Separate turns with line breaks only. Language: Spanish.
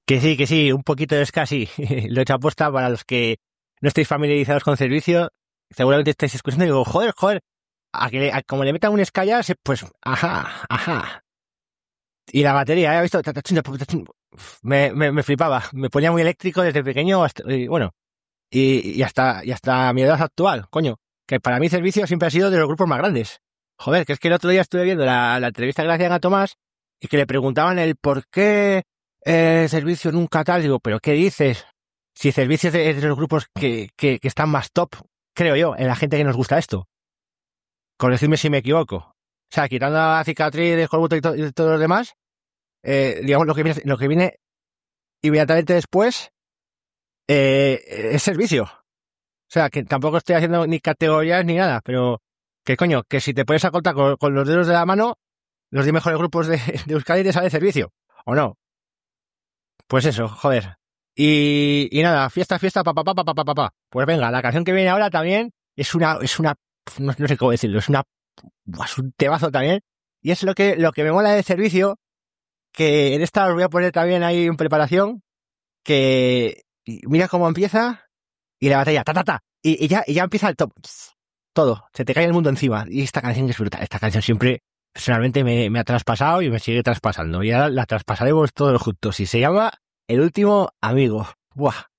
Que sí, un poquito de ska sí. Lo he hecho aposta para los que no estéis familiarizados con servicio. Seguramente estáis escuchando y digo, joder, como le metan un ska ya, pues, ajá. Y la batería, ¿has visto? Me flipaba. Me ponía muy eléctrico desde pequeño y hasta mi edad actual, coño. Que para mí servicio siempre ha sido de los grupos más grandes. Joder, que es que el otro día estuve viendo la entrevista que le hacían a Tomás y que le preguntaban el por qué servicio nunca tal. Digo, ¿pero qué dices? Si servicio es de los grupos que están más top, creo yo, en la gente que nos gusta esto. Corregidme si me equivoco. O sea, quitando a Cicatriz, Escorbuto y todos los demás, digamos, lo que viene inmediatamente después es servicio. O sea, que tampoco estoy haciendo ni categorías ni nada, pero que coño, que si te puedes acotar con los dedos de la mano, los 10 mejores grupos de Euskadi te sale servicio, ¿o no? Pues eso, joder. Y nada, fiesta, pa. Pues venga, la canción que viene ahora también es una, no sé cómo decirlo, es un temazo también. Y es lo que me mola del servicio, que en esta os voy a poner también ahí en preparación, que mira cómo empieza y la batalla, y ya empieza el top. Todo, se te cae el mundo encima. Y esta canción es brutal. Esta canción siempre, personalmente, me ha traspasado y me sigue traspasando. Y ahora la traspasaremos todos juntos. Y se llama El Último Amigo. Buah.